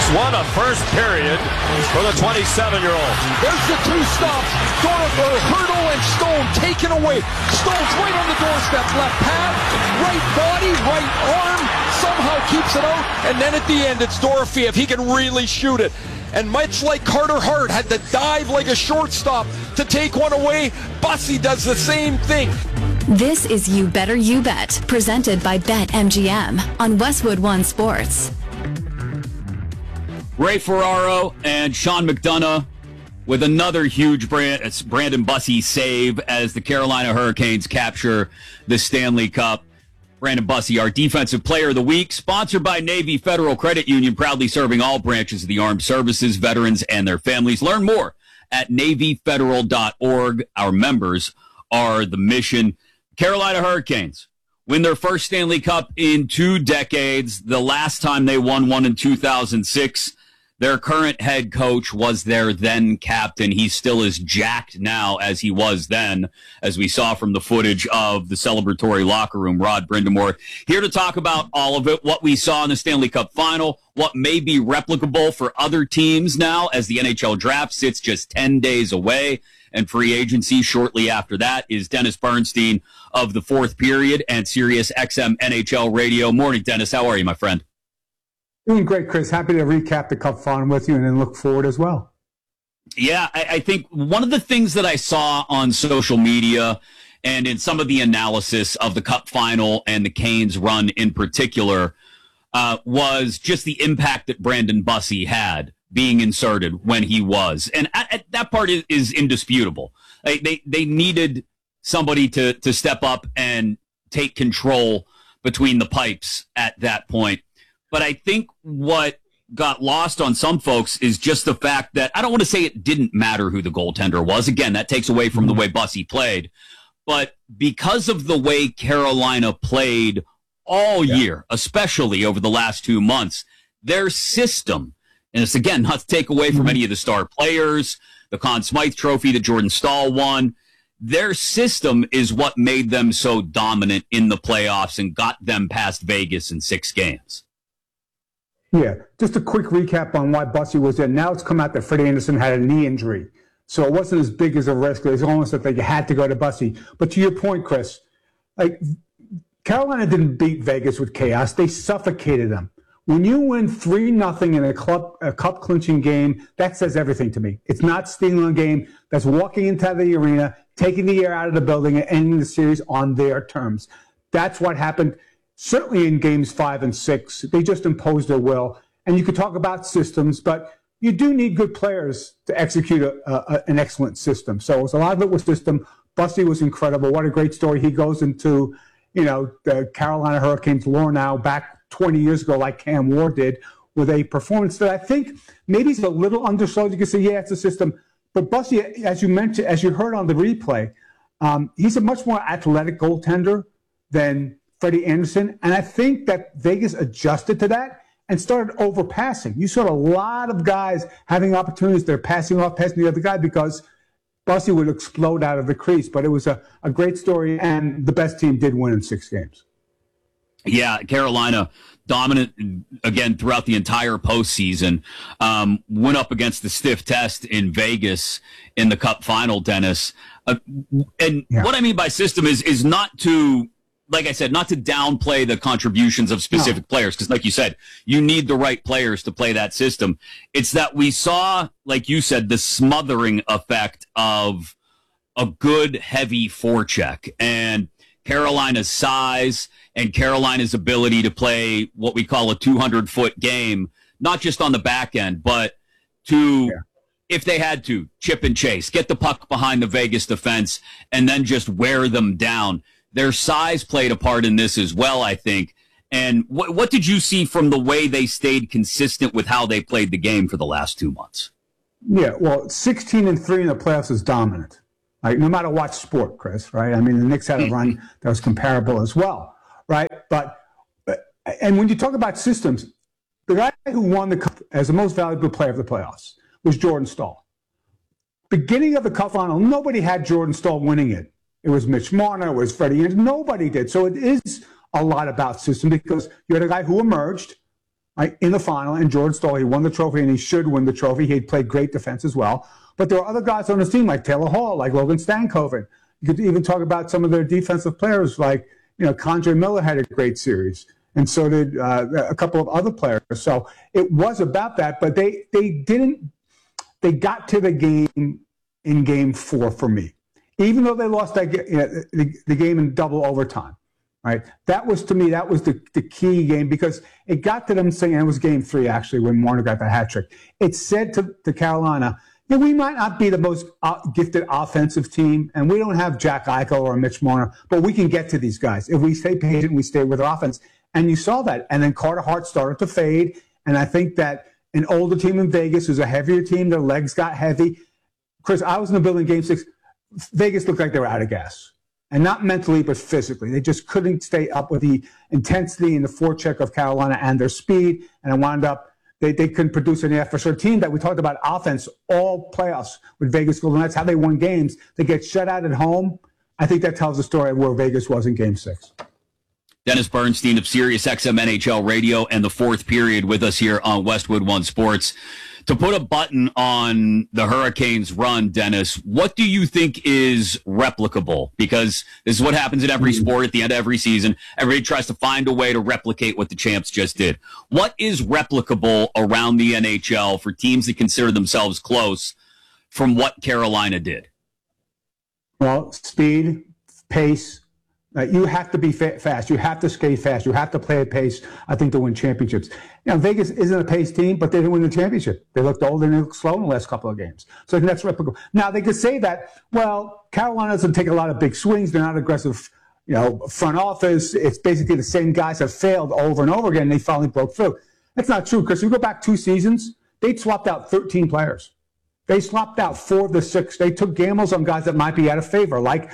What a first period for the 27-year-old. There's the two stops. Hurdle and Stone taken away. Stone's right on the doorstep. Left pad, right body, right arm. Somehow keeps it out. And then at the end, it's Dorofeev. If he can really shoot it. And much like Carter Hart had to dive like a shortstop to take one away, Bussy does the same thing. This is You Better You Bet, presented by BetMGM on Westwood One Sports. Ray Ferraro and Sean McDonough with another huge Brandon Bussey save as the Carolina Hurricanes capture the Stanley Cup. Brandon Bussey, our Defensive Player of the Week, sponsored by Navy Federal Credit Union, proudly serving all branches of the armed services, veterans, and their families. Learn more at NavyFederal.org. Our members are the mission. Carolina Hurricanes win their first Stanley Cup in 2 decades. The last time they won one in 2006. Their current head coach was their then captain. He's still as jacked now as he was then, as we saw from the footage of the celebratory locker room. Rod Brindamore here to talk about all of it, what we saw in the Stanley Cup final, what may be replicable for other teams now as the NHL draft sits just 10 days away, and free agency shortly after that is Dennis Bernstein of the Fourth Period and Sirius XM NHL Radio. Morning, Dennis. How are you, my friend? Doing great, Chris. Happy to recap the Cup final with you and then look forward as well. Yeah, I think one of the things that I saw on social media and in some of the analysis of the Cup final and the Canes run in particular was just the impact that Brandon Bussey had being inserted when he was. And that part is indisputable. They needed somebody to step up and take control between the pipes at that point. But I think what got lost on some folks is just the fact that I don't want to say it didn't matter who the goaltender was. Again, that takes away from the way Bussey played. But because of the way Carolina played all year, especially over the last 2 months, their system, and it's again not to take away from any of the star players, the Conn Smythe Trophy that Jordan Staal won, their system is what made them so dominant in the playoffs and got them past Vegas in 6 games. Yeah, just a quick recap on why Bussey was there. Now it's come out that Freddie Anderson had a knee injury, so it wasn't as big as a risk. It was almost like they had to go to Bussey. But to your point, Chris, like Carolina didn't beat Vegas with chaos. They suffocated them. When you win 3-0 in a cup clinching game, that says everything to me. It's not stealing a game. That's walking into the arena, taking the air out of the building, and ending the series on their terms. That's what happened. Certainly in games 5 and 6, they just imposed their will. And you could talk about systems, but you do need good players to execute an excellent system. So a lot of it was system. Bussey was incredible. What a great story. He goes into, the Carolina Hurricanes lore now back 20 years ago, like Cam Ward did, with a performance that I think maybe is a little undersold. You can say, yeah, it's a system. But Bussey, as you mentioned, as you heard on the replay, he's a much more athletic goaltender than Freddie Anderson, and I think that Vegas adjusted to that and started overpassing. You saw a lot of guys having opportunities. They're passing the other guy because Bussey would explode out of the crease. But it was a great story, and the best team did win in 6 games. Yeah, Carolina dominant again throughout the entire postseason. Went up against the stiff test in Vegas in the Cup final, Dennis. What I mean by system is not to, like I said, not to downplay the contributions of specific players, because like you said, you need the right players to play that system. It's that we saw, like you said, the smothering effect of a good, heavy forecheck. And Carolina's size and Carolina's ability to play what we call a 200-foot game, not just on the back end, but to, if they had to, chip and chase, get the puck behind the Vegas defense, and then just wear them down. Their size played a part in this as well, I think. And what did you see from the way they stayed consistent with how they played the game for the last 2 months? Yeah, well, 16-3 in the playoffs is dominant. Like, no matter what sport, Chris, right? I mean, the Knicks had a run that was comparable as well, right? And when you talk about systems, the guy who won the Cup as the most valuable player of the playoffs was Jordan Staal. Beginning of the Cup final, nobody had Jordan Staal winning it. It was Mitch Marner, it was Freddie Anderson. Nobody did. So it is a lot about system because you had a guy who emerged, in the final, and Jordan Staal, he won the trophy, and he should win the trophy. He had played great defense as well. But there are other guys on his team, like Taylor Hall, like Logan Stankoven. You could even talk about some of their defensive players, like, Kondre Miller had a great series, and so did a couple of other players. So it was about that, but they got to the game in Game 4 for me, even though they lost that the game in double overtime. Right, that was the key game, because it got to them saying, and it was Game 3 actually when Marner got the hat trick. It said to Carolina, we might not be the most gifted offensive team, and we don't have Jack Eichel or Mitch Marner, but we can get to these guys if we stay patient. We stay with our offense, and you saw that. And then Carter Hart started to fade, and I think that an older team in Vegas, who's a heavier team, their legs got heavy. Chris, I was in the building Game 6. Vegas looked like they were out of gas. And not mentally, but physically. They just couldn't stay up with the intensity and the forecheck of Carolina and their speed. And it wound up, they couldn't produce any effort. So a team that we talked about offense all playoffs with Vegas Golden Knights, how they won games, they get shut out at home. I think that tells the story of where Vegas was in Game 6. Dennis Bernstein of SiriusXM NHL Radio and the fourth period with us here on Westwood One Sports. To put a button on the Hurricanes' run, Dennis, what do you think is replicable? Because this is what happens in every sport at the end of every season. Everybody tries to find a way to replicate what the champs just did. What is replicable around the NHL for teams that consider themselves close from what Carolina did? Well, speed, pace. You have to be fast. You have to skate fast. You have to play at pace, I think, to win championships. Vegas isn't a pace team, but they didn't win the championship. They looked old and they looked slow in the last couple of games. So I think that's replicable. Now, they could say that, well, Carolina doesn't take a lot of big swings. They're not aggressive, front office. It's basically the same guys have failed over and over again, and they finally broke through. That's not true, because if you go back 2 seasons, they swapped out 13 players. They swapped out 4 of the 6. They took gambles on guys that might be out of favor, like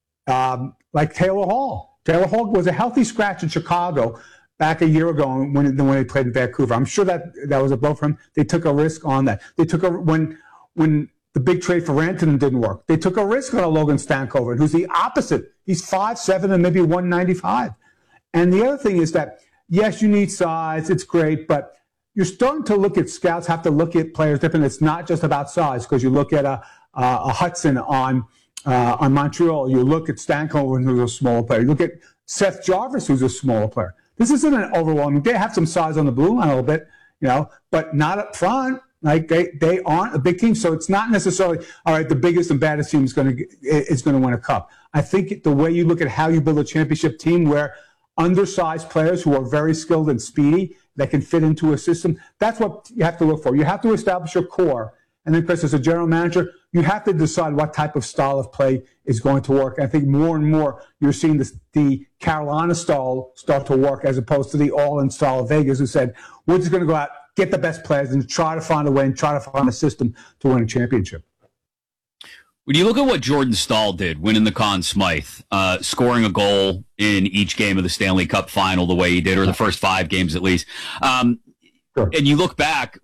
Taylor Hall. Taylor Hall was a healthy scratch in Chicago back a year ago when they played in Vancouver. I'm sure that was a blow for him. They took a risk on that. They took when the big trade for Rantanen didn't work. They took a risk on a Logan Stankoven, who's the opposite. He's 5'7" and maybe 195. And the other thing is that, yes, you need size. It's great, but you're starting to look at scouts have to look at players different. It's not just about size, because you look at a Hudson on Montreal. You look at Stankoven, who's a smaller player. You look at Seth Jarvis, who's a smaller player. This isn't an overwhelming. They have some size on the blue line a little bit, but not up front. Like they aren't a big team, so it's not necessarily all right. The biggest and baddest team is going to win a cup. I think the way you look at how you build a championship team, where undersized players who are very skilled and speedy that can fit into a system, that's what you have to look for. You have to establish your core. And then, Chris, as a general manager, you have to decide what type of style of play is going to work. I think more and more you're seeing the Carolina style start to work, as opposed to the all-in style of Vegas, who said, we're just going to go out, get the best players, and try to find a way and try to find a system to win a championship. When you look at what Jordan Staal did, winning the Conn Smythe, scoring a goal in each game of the Stanley Cup final the way he did, or the first 5 games at least, sure. And you look back,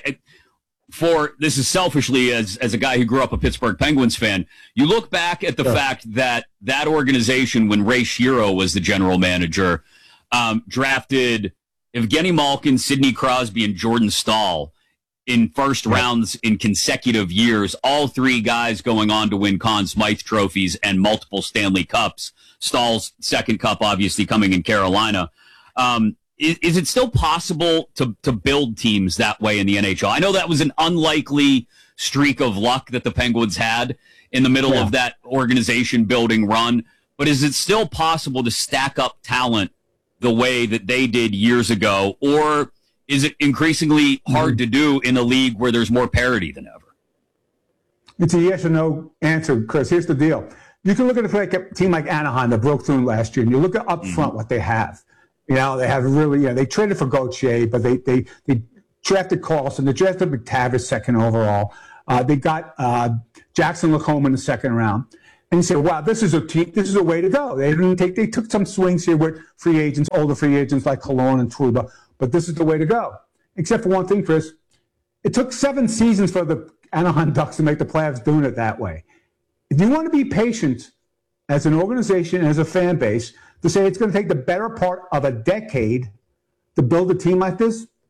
this is selfishly as a guy who grew up a Pittsburgh Penguins fan, you look back at the fact that organization, when Ray Shero was the general manager, drafted Evgeny Malkin, Sidney Crosby, and Jordan Staal in first rounds in consecutive years, all 3 guys going on to win Conn Smythe trophies and multiple Stanley Cups. Staal's second cup obviously coming in Carolina. Is it still possible to build teams that way in the NHL? I know that was an unlikely streak of luck that the Penguins had in the middle of that organization building run, but is it still possible to stack up talent the way that they did years ago, or is it increasingly hard to do in a league where there's more parity than ever? It's a yes or no answer, Chris. Here's the deal. You can look at a team like Anaheim that broke through last year, and you look at up front what they have. They have really, they traded for Gauthier, but they drafted Carlson. They drafted McTavish second overall. They got Jackson Lacombe in the second round. And you say, wow, this is a way to go. They took some swings here with free agents, older free agents like Cologne and Trouba, but this is the way to go. Except for one thing, Chris. It took 7 seasons for the Anaheim Ducks to make the playoffs doing it that way. If you want to be patient as an organization, as a fan base, to say it's going to take the better part of a decade to build a team like this,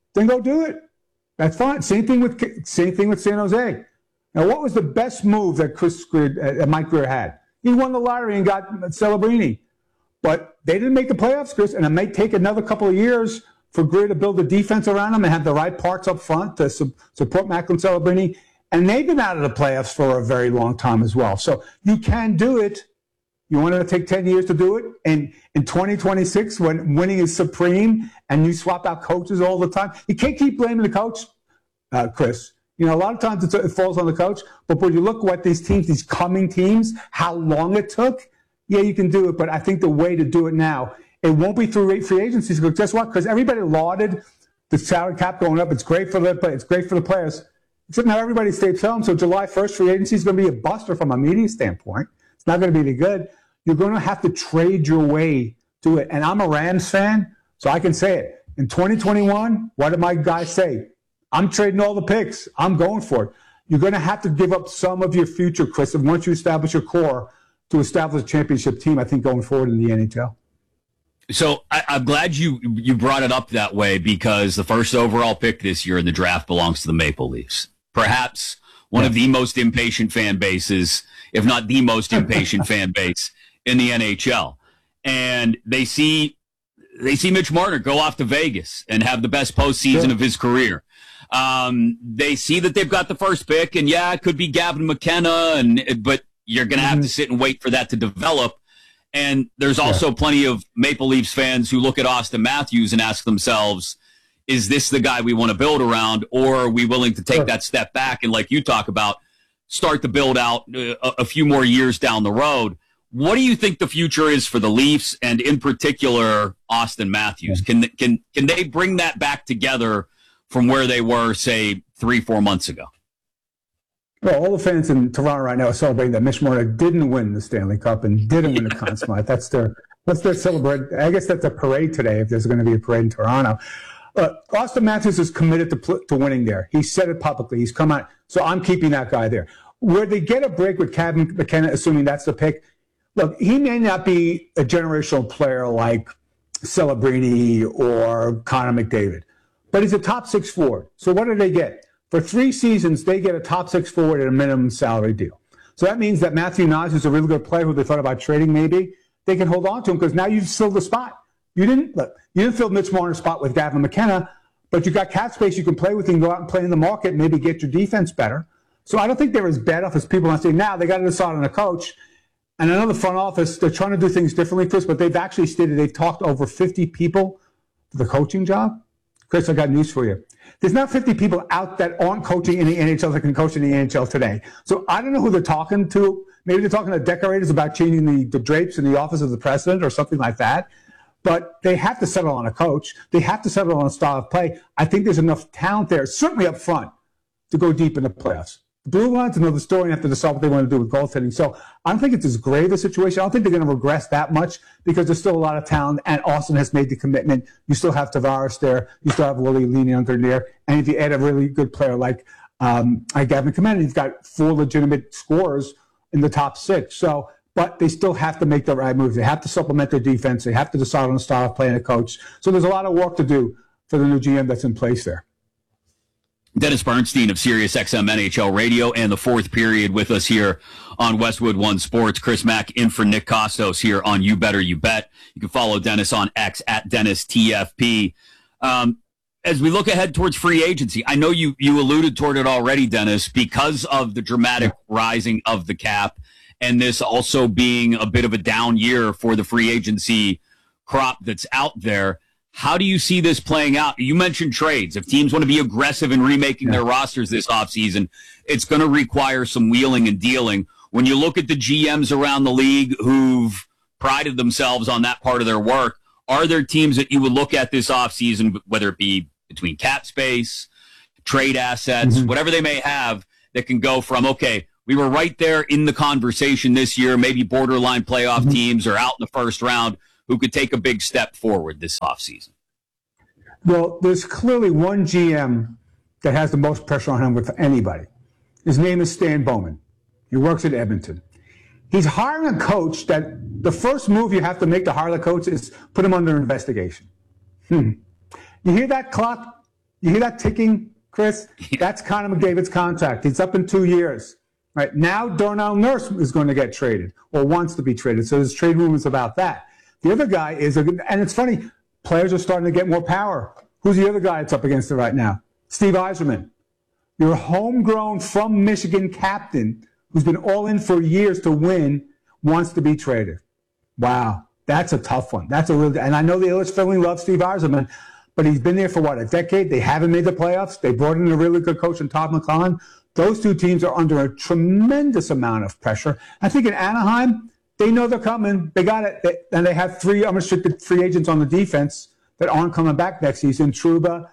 then go do it. That's fine. Same thing with San Jose. Now, what was the best move that Mike Grier had? He won the lottery and got Celebrini. But they didn't make the playoffs, Chris, and it may take another couple of years for Grier to build the defense around him and have the right parts up front to support Macklin Celebrini. And they've been out of the playoffs for a very long time as well. So you can do it. You want to take 10 years to do it? And in 2026, when winning is supreme and you swap out coaches all the time, you can't keep blaming the coach, Chris. You know, a lot of times it falls on the coach. But when you look at these teams, these coming teams, how long it took, yeah, you can do it. But I think the way to do it now, it won't be through free agencies. Because guess what? Because everybody lauded the salary cap going up. It's great for the players. Except now everybody stays home. So July 1st, free agency is going to be a buster from a media standpoint. It's not going to be any good. You're going to have to trade your way to it. And I'm a Rams fan, so I can say it. In 2021, what did my guys say? I'm trading all the picks. I'm going for it. You're going to have to give up some of your future, Chris, and once you establish your core to establish a championship team, I think, going forward in the NHL. So I'm glad you brought it up that way, because the first overall pick this year in the draft belongs to the Maple Leafs. Perhaps one of the most impatient fan bases, if not the most impatient fan base in the NHL. And they see Mitch Marner go off to Vegas and have the best postseason of his career. They see that they've got the first pick, and yeah, it could be Gavin McKenna, but you're going to have to sit and wait for that to develop. And there's also plenty of Maple Leafs fans who look at Austin Matthews and ask themselves, is this the guy we want to build around, or are we willing to take that step back and, like you talk about, start to build out a few more years down the road? What do you think the future is for the Leafs, and in particular Austin Matthews? Can they bring that back together from where they were, say, 3-4 months ago? Well, all the fans in Toronto right now are celebrating that Mitch Marner didn't win the Stanley Cup and didn't win the Conn Smythe. That's their celebration. I guess that's a parade today, if there's going to be a parade in Toronto. Austin Matthews is committed to winning there. He said it publicly. He's come out. So I'm keeping that guy there. Where they get a break with Gavin McKenna, assuming that's the pick, look, he may not be a generational player like Celebrini or Connor McDavid, but he's a top 6 forward. So what do they get? For 3 seasons, they get a top 6 forward at a minimum salary deal. So that means that Matthew Knies is a really good player who they thought about trading maybe. They can hold on to him because now you've filled the spot. You didn't fill Mitch Marner's spot with Gavin McKenna, but you got cap space you can play with. You can go out and play in the market, maybe get your defense better. So I don't think they're as bad off as people want to say. Now they got to decide on a coach. And another front office, they're trying to do things differently, Chris, but they've actually stated they've talked to over 50 people for the coaching job. Chris, I got news for you. There's not 50 people out that aren't coaching in the NHL that can coach in the NHL today. So I don't know who they're talking to. Maybe they're talking to decorators about changing the drapes in the office of the president or something like that. But they have to settle on a coach. They have to settle on a style of play. I think there's enough talent there, certainly up front, to go deep in the playoffs. The Blue Lions know the story and have to decide what they want to do with goaltending. So I don't think it's as grave a situation. I don't think they're going to regress that much because there's still a lot of talent, and Austin has made the commitment. You still have Tavares there. You still have Willie leaning under there. And if you add a really good player like Gavin McKenna, you've got 4 legitimate scorers in the top 6. So, but they still have to make the right moves. They have to supplement their defense. They have to decide on the style of play and a coach. So there's a lot of work to do for the new GM that's in place there. Dennis Bernstein of SiriusXM NHL Radio and the Fourth Period with us here on Westwood One Sports. Chris Mack in for Nick Kostos here on You Better You Bet. You can follow Dennis on X at DennisTFP. As we look ahead towards free agency, I know you alluded toward it already, Dennis, because of the dramatic rising of the cap and this also being a bit of a down year for the free agency crop that's out there. How do you see this playing out? You mentioned trades. If teams want to be aggressive in remaking their rosters this offseason, it's going to require some wheeling and dealing. When you look at the GMs around the league who've prided themselves on that part of their work, are there teams that you would look at this offseason, whether it be between cap space, trade assets, whatever they may have, that can go from, okay, we were right there in the conversation this year, maybe borderline playoff teams or out in the first round, who could take a big step forward this offseason? Well, there's clearly one GM that has the most pressure on him with anybody. His name is Stan Bowman. He works at Edmonton. He's hiring a coach that the first move you have to make to hire the coach is put him under investigation. You hear that clock? You hear that ticking, Chris? That's Connor McDavid's contract. He's up in 2 years. Right now, Darnell Nurse is going to get traded or wants to be traded. So there's trade rumors about that. The other guy is, and it's funny, players are starting to get more power. Who's the other guy that's up against it right now? Steve Yzerman. Your homegrown from Michigan captain who's been all in for years to win wants to be traded. Wow. That's a tough one. That's a real, and I know the Ilitch family loves Steve Yzerman, but he's been there for what, a decade? They haven't made the playoffs. They brought in a really good coach in Todd McClellan. Those two teams are under a tremendous amount of pressure. I think in Anaheim, they know they're coming. They got it. And they have 3 unrestricted free agents on the defense that aren't coming back next season. Trouba,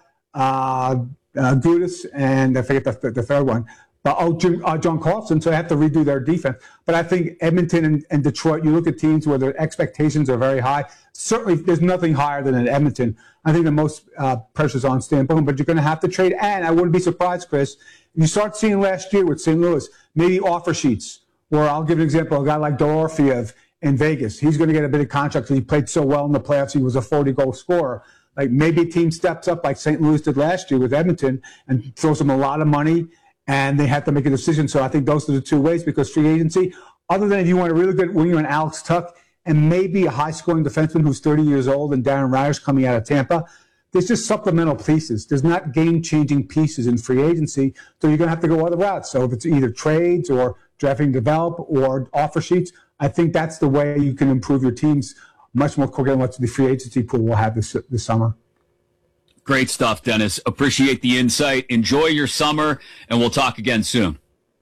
Gudas, and I forget the third one. But John Carlson, so they have to redo their defense. But I think Edmonton and Detroit, you look at teams where their expectations are very high. Certainly, there's nothing higher than in Edmonton. I think the most pressure's on Stan Bowman, but you're going to have to trade. And I wouldn't be surprised, Chris, if you start seeing last year with St. Louis, maybe offer sheets. Or I'll give an example, a guy like Dorofiev in Vegas. He's going to get a bit of contract because he played so well in the playoffs. He was a 40-goal scorer. Like maybe a team steps up like St. Louis did last year with Edmonton and throws them a lot of money, and they have to make a decision. So I think those are the two ways, because free agency, other than if you want a really good winger in Alex Tuch and maybe a high-scoring defenseman who's 30 years old and Darren Ryers coming out of Tampa, there's just supplemental pieces. There's not game-changing pieces in free agency, so you're going to have to go other routes. So if it's either trades or drafting, develop, or offer sheets, I think that's the way you can improve your teams much more quickly than what the free agency pool will have this summer. Great stuff, Dennis. Appreciate the insight. Enjoy your summer, and we'll talk again soon.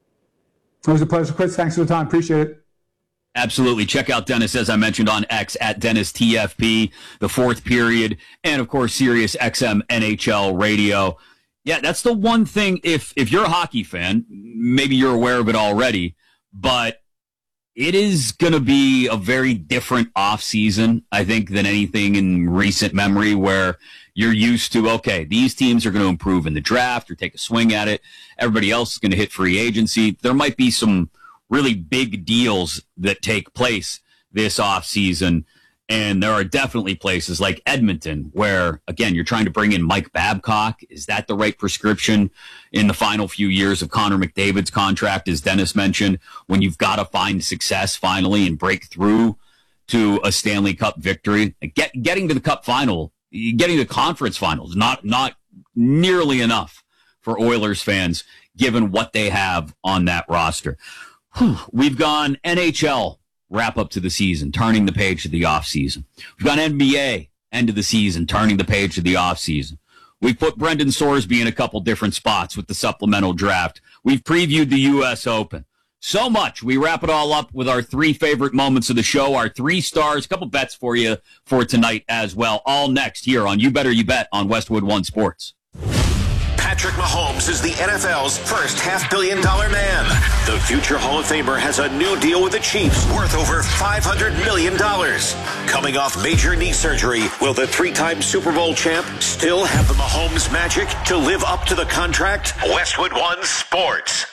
It was a pleasure, Chris. Thanks for the time. Appreciate it. Absolutely. Check out Dennis, as I mentioned, on X at Dennis TFP, the fourth period, and of course, Sirius XM NHL Radio. Yeah, that's the one thing. If you're a hockey fan, maybe you're aware of it already, but it is going to be a very different offseason, I think, than anything in recent memory, where you're used to, okay, these teams are going to improve in the draft or take a swing at it. Everybody else is going to hit free agency. There might be some really big deals that take place this offseason. And there are definitely places like Edmonton where, again, you're trying to bring in Mike Babcock. Is that the right prescription in the final few years of Connor McDavid's contract, as Dennis mentioned, when you've got to find success finally and break through to a Stanley Cup victory? Getting to the Cup final, getting to conference finals, not nearly enough for Oilers fans, given what they have on that roster. We've gone NHL wrap up to the season, turning the page to the offseason. We've got NBA end of the season, turning the page to the offseason. We've put Brendan Sorsby in a couple different spots with the supplemental draft. We've previewed the U.S. Open. So much. We wrap it all up with our 3 favorite moments of the show, our 3 stars, a couple bets for you for tonight as well. All next here on You Better You Bet on Westwood One Sports. Patrick Mahomes is the NFL's first $500 million man. The future Hall of Famer has a new deal with the Chiefs worth over $500 million. Coming off major knee surgery, will the 3-time Super Bowl champ still have the Mahomes magic to live up to the contract? Westwood One Sports.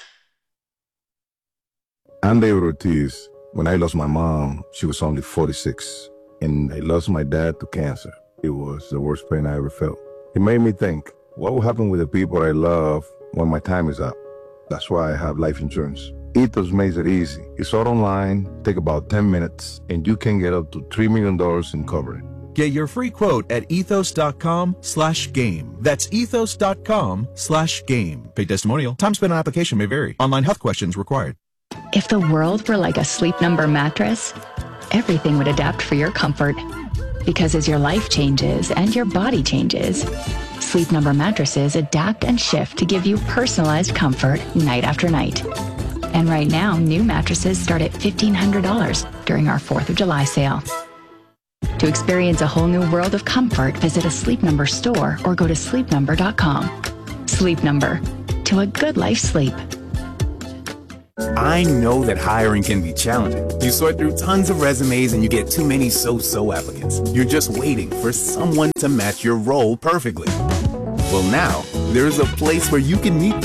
I'm David Ortiz. When I lost my mom, she was only 46. And I lost my dad to cancer. It was the worst pain I ever felt. It made me think, what will happen with the people I love when my time is up? That's why I have life insurance. Ethos makes it easy. It's all online, take about 10 minutes, and you can get up to $3 million in coverage. Get your free quote at ethos.com/game. That's ethos.com/game. Paid testimonial. Time spent on application may vary. Online health questions required. If the world were like a Sleep Number mattress, everything would adapt for your comfort. Because as your life changes and your body changes, Sleep Number mattresses adapt and shift to give you personalized comfort night after night. And right now, new mattresses start at $1,500 during our 4th of July sale. To experience a whole new world of comfort, visit a Sleep Number store or go to sleepnumber.com. Sleep Number. To a good life sleep. I know that hiring can be challenging. You sort through tons of resumes and you get too many so-so applicants. You're just waiting for someone to match your role perfectly. Well, now, there's a place where you can meet them.